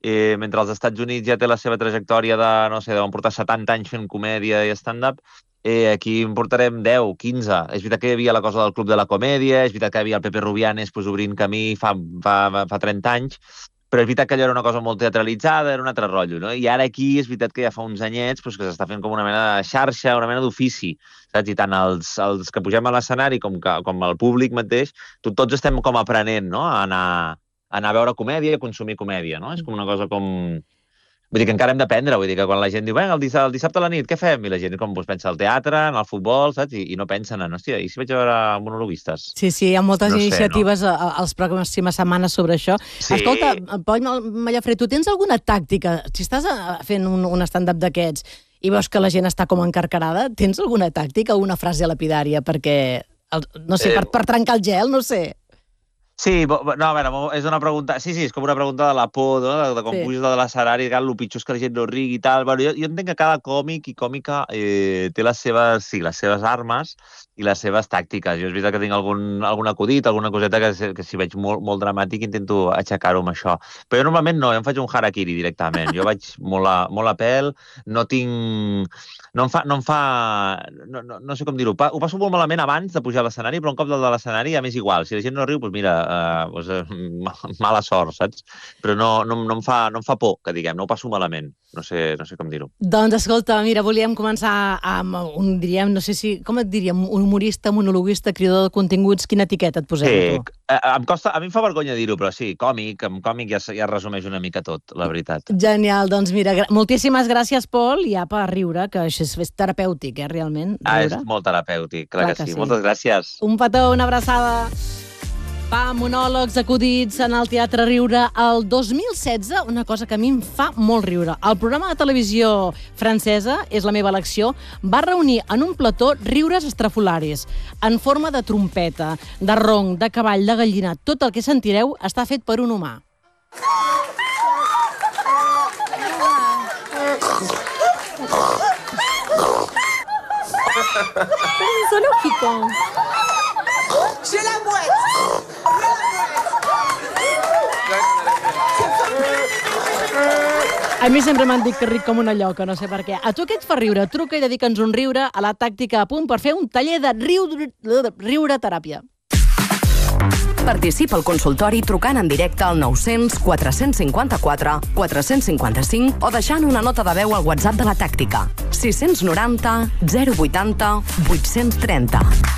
mentre als Estats Units ja té la seva trajectòria de, no sé, deuen portar 70 anys fent comèdia i stand-up, aquí en portarem 10, 15. És veritat que hi havia la cosa del Club de la Comèdia, és veritat que hi havia el Pepe Rubianes obrint camí fa 30 anys, però és veritat que allò era una cosa molt teatralitzada, era un altre rotllo, no? I ara aquí és veritat que ja fa uns anyets que s'està fent com una mena de xarxa, una mena d'ofici, saps? I tant els que pugem a l'escenari com el públic mateix, tots estem com aprenent, no? A anar a veure comèdia i a consumir comèdia, no? És com una cosa com... Vull dir que encara hem d'aprendre, vull dir que quan la gent diu el dissabte a la nit, què fem? I la gent com pensa al teatre, en el futbol, saps? I no pensen en, hòstia, i si vaig a veure monologuistes? Sí, hi ha moltes iniciatives als pròximes setmanes sobre això. Sí. Escolta, Pol Mallafré, tu tens alguna tàctica? Si estàs fent un stand-up d'aquests i veus que la gent està com encarcarada, tens alguna tàctica, alguna frase lapidària perquè, no sé, per trencar el gel, no sé... Sí, no, a veure, és una pregunta... Sí, és com una pregunta de la por, no? De quan puges de l'escenari, el pitjor és que la gent no rigui i tal. Bueno, jo entenc que cada còmic i còmica té les seves armes i les seves tàctiques. Jo és veritat que tinc algun acudit, alguna coseta que si veig molt dramàtic intento aixecar-ho amb això. Però jo normalment no, jo em faig un harakiri directament. Jo vaig molt a pèl, no tinc... No sé com dir-ho. Ho passo molt malament abans de pujar a l'escenari, però un cop de l'escenari ja m'és igual. Si la gent no riu, doncs mira, mala sort, saps? Però no em fa por, que diguem, no ho passo malament. No sé com dir-ho. Doncs escolta, mira, volíem començar amb un, diríem, no sé si, com et diríem, un humorista, monologuista, criador de continguts, quina etiqueta et posem a tu? A mi em fa vergonya dir-ho, però sí, amb còmic ja resumeix una mica tot, la veritat. Genial, doncs mira, moltíssimes gràcies, Pol, i apa, a riure, que això és terapèutic, realment. És molt terapèutic, clar que sí. Moltes gràcies. Un petó, una abraçada. Monòlegs, acudits en el Teatre Riure. El 2016, una cosa que a mi em fa molt riure. El programa de televisió francesa, És la meva elecció, va reunir en un plató riures estrafolaris, en forma de trompeta, de ronc, de cavall, de gallina. Tot el que sentireu està fet per un humà. És zoológico. J'ai la mouette! A mi sempre m'han dit que ric com una lloca, no sé per què. A tu què et fa riure? Truca i dedica'ns un riure a la Tàctica a Punt per fer un taller de riure teràpia. Participa al consultori trucant en directe al 900 454 455 o deixant una nota de veu al WhatsApp de la Tàctica. 690 080 830.